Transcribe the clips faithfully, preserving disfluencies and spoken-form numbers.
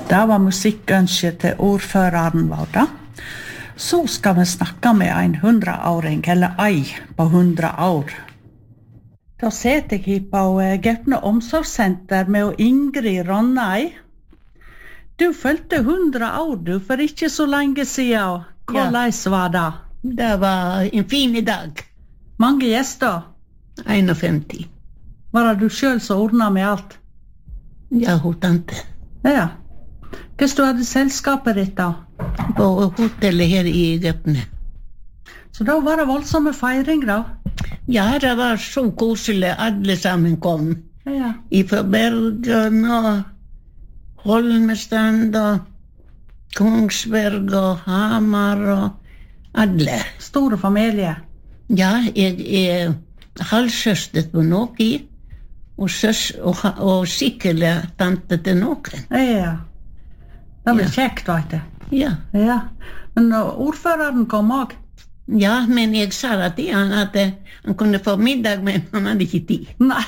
Det var musikkønsket til ordføreren vår da. Så skal vi snakke med en hundraåring, eller ei på hundra år. Da sitter jeg på Gaupne omsorgssenter med Ingrid Ronnei. Du følte hundra år, du, for ikke så lenge siden. Hvordan var det? Det var en fin dag. Mange gjester? femti. Var det du selv som ordnet med alt? Ja, hun tante. Ja. Hvordan du hadde selskapet ditt da? På hotellet her i Gaupne. Så da var det voldsomme feiring da? Ja, det var så koselig. Alle sammen kom. Ja. Ifra Bergen og Holmestrand og Kongsberg og Hamar og alle. Store familie? Ja, jeg er halvsøster på noen, og, søs, og, og sikkert tante til noen. Ja. Det var Ja. kjekt, vet du. Ja. Ja. Men uh, ordføreren kom også. Ja, men jeg sa da til han at eh, han kunne få middag, men han hadde ikke tid. Nei.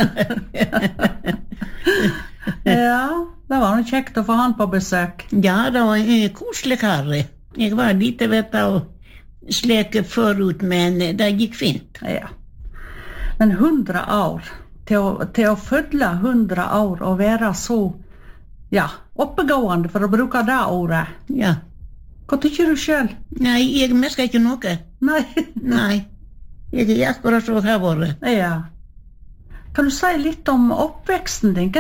Ja, det var noe kjekt å få han på besøk. Ja, det var en koselig kar. Jeg var lite vet å sleke forut, men det gikk fint. Ja. Men hundra år, til å, til å følge hundra år og være så, ja, oppegående, for å bruke det ordet. Ja. Hva tykker du selv? Nei, jeg merker ikke noe. Nei. Nei. Jeg er akkurat så har vært. Ja. Kan du si litt om oppveksten din?